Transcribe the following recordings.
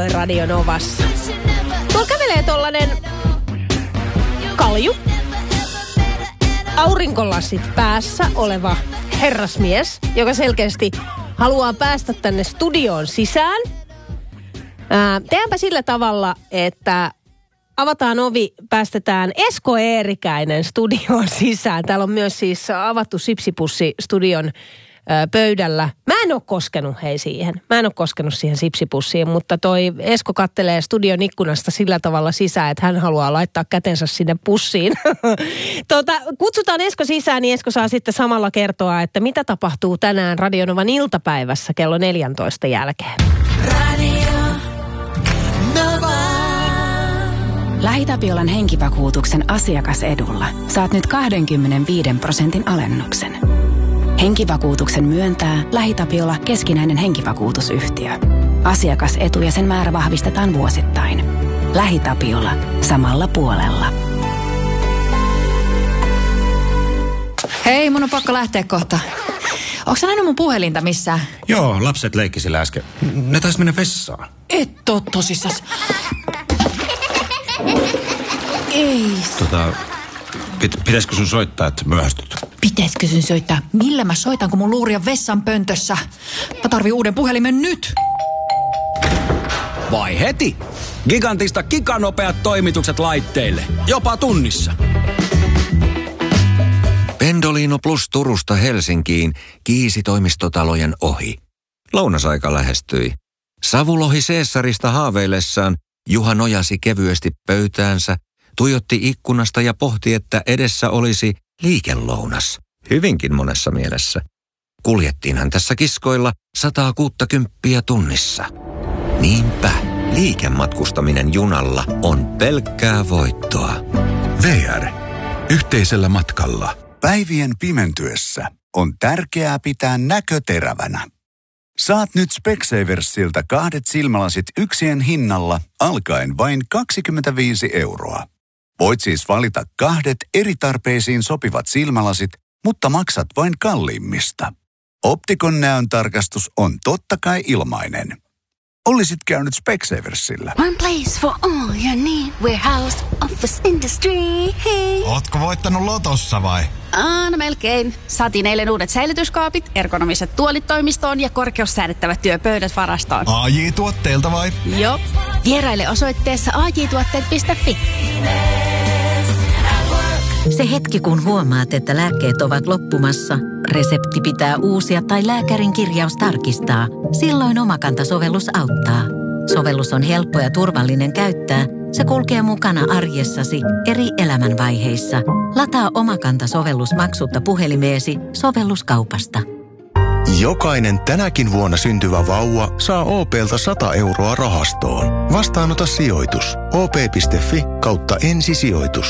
noin Radio Novassa. Tuolla kävelee tollanen kalju, aurinkolasit päässä oleva herrasmies, joka selkeästi haluaa päästä tänne studioon sisään. Tehdäänpä sillä tavalla, että avataan ovi, päästetään Esko Eerikäinen studioon sisään. Täällä on myös siis avattu sipsipussi studion pöydällä. Mä en ole koskenut siihen sipsipussiin, mutta toi Esko kattelee studion ikkunasta sillä tavalla sisään, että hän haluaa laittaa kätensä sinne pussiin. Kutsutaan Esko sisään, niin Esko saa sitten samalla kertoa, että mitä tapahtuu tänään Radio Novan iltapäivässä kello 14 jälkeen. Radio Nova. LähiTapiolan henkivakuutuksen asiakasedulla saat nyt 25% alennuksen. Henkivakuutuksen myöntää LähiTapiola keskinäinen henkivakuutusyhtiö. Asiakasetu ja sen määrä vahvistetaan vuosittain. LähiTapiola. Samalla puolella. Hei, mun on pakko lähteä kohta. Onko sä nähnyt mun puhelinta missään? Joo, lapset leikki sillä äsken. Ne taisi mennä vessaan. Et oo tosissas. Ei. Pitäisikö sun soittaa, että myöhästyt? Pitäisikö sun soittaa? Millä mä soitan, kun mun luuri on vessan pöntössä? Mä tarvin uuden puhelimen nyt. Vai heti? Gigantista giganopeat toimitukset laitteille. Jopa tunnissa. Pendolino Plus Turusta Helsinkiin kiisi toimistotalojen ohi. Lounasaika lähestyi. Savulohi Caesarista haaveillessaan Juha nojasi kevyesti pöytäänsä, tuijotti ikkunasta ja pohti, että edessä olisi liikelounas. Hyvinkin monessa mielessä. Kuljettiinhan tässä kiskoilla 160 tunnissa. Niinpä, liikematkustaminen junalla on pelkkää voittoa. VR. Yhteisellä matkalla. Päivien pimentyessä on tärkeää pitää näkö terävänä. Saat nyt Specsaversilta 2 silmälasit yksien hinnalla alkaen vain 25 €. Voit siis valita 2 eri tarpeisiin sopivat silmälasit, mutta maksat vain kalliimmista. Optikon näön tarkastus on totta kai ilmainen. Olisit käynyt Specsaversilla. One place for all your need. Warehouse, office, industry. Ootko voittanut lotossa vai? No melkein. Saatiin eilen uudet säilytyskaapit, ergonomiset tuolit toimistoon ja korkeussäädettävät työpöydät varastoon. AJ-tuotteilta vai? Joo. Vieraile osoitteessa ajtuotteet.fi. Se hetki, kun huomaat, että lääkkeet ovat loppumassa, resepti pitää uusia tai lääkärin kirjaus tarkistaa. Silloin Omakanta-sovellus auttaa. Sovellus on helppo ja turvallinen käyttää. Se kulkee mukana arjessasi eri elämänvaiheissa. Lataa Omakanta-sovellus maksutta puhelimeesi sovelluskaupasta. Jokainen tänäkin vuonna syntyvä vauva saa OP:lta 100 € rahastoon. Vastaanota sijoitus. op.fi/ensisijoitus.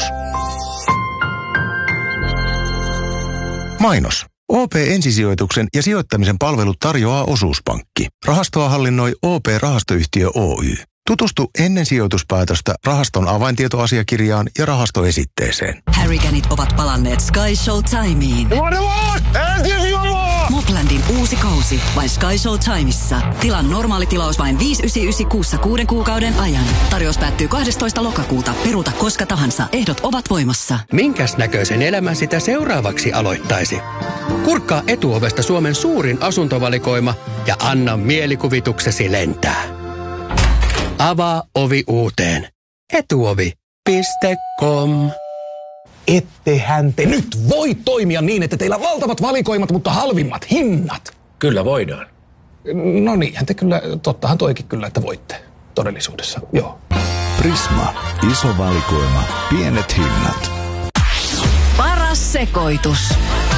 Mainos. OP-ensisijoituksen ja sijoittamisen palvelut tarjoaa Osuuspankki. Rahastoa hallinnoi OP-rahastoyhtiö Oy. Tutustu ennen sijoituspäätöstä rahaston avaintietoasiakirjaan ja rahastoesitteeseen. Harrycanit ovat palanneet Sky Showtimeen. Moplandin uusi kausi vain Sky Showtimeissa. Tilan normaali tilaus vain 5,99 kuussa 6 kuukauden ajan. Tarjous päättyy 12. lokakuuta. Peruuta koska tahansa. Ehdot ovat voimassa. Minkäs näköisen elämän sitä seuraavaksi aloittaisi? Kurkkaa Etuovesta Suomen suurin asuntovalikoima ja anna mielikuvituksesi lentää. Avaa ovi uuteen. Etuovi.com. Ettehän te nyt voi toimia niin, että teillä on valtavat valikoimat, mutta halvimmat hinnat. Kyllä voidaan. No niinhän te kyllä, tottahan toikin kyllä, että voitte todellisuudessa, joo. Prisma. Iso valikoima. Pienet hinnat. Paras sekoitus.